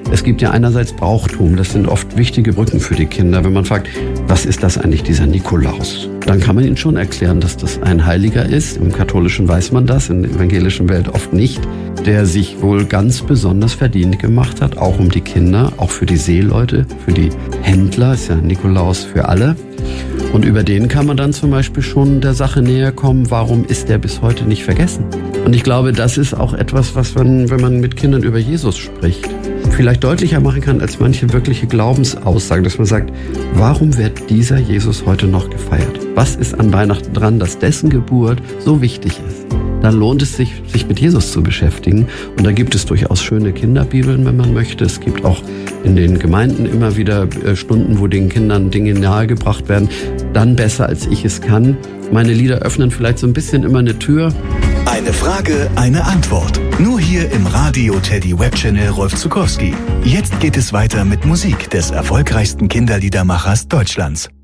Es gibt ja einerseits Brauchtum, das sind oft wichtige Brücken für die Kinder. Wenn man fragt, was ist das eigentlich, dieser Nikolaus? Dann kann man ihnen schon erklären, dass das ein Heiliger ist. Im Katholischen weiß man das, in der evangelischen Welt oft nicht, der sich wohl ganz besonders verdient gemacht hat, auch um die Kinder, auch für die Seeleute, für die Händler, ist ja Nikolaus für alle. Und über den kann man dann zum Beispiel schon der Sache näher kommen, warum ist der bis heute nicht vergessen? Und ich glaube, das ist auch etwas, was man, wenn man mit Kindern über Jesus spricht, vielleicht deutlicher machen kann als manche wirkliche Glaubensaussagen, dass man sagt, warum wird dieser Jesus heute noch gefeiert? Was ist an Weihnachten dran, dass dessen Geburt so wichtig ist? Dann lohnt es sich, sich mit Jesus zu beschäftigen. Und da gibt es durchaus schöne Kinderbibeln, wenn man möchte. Es gibt auch in den Gemeinden immer wieder Stunden, wo den Kindern Dinge nahegebracht werden. Dann besser, als ich es kann. Meine Lieder öffnen vielleicht so ein bisschen immer eine Tür. Eine Frage, eine Antwort. Nur hier im Radio Teddy Web Channel Rolf Zuckowski. Jetzt geht es weiter mit Musik des erfolgreichsten Kinderliedermachers Deutschlands.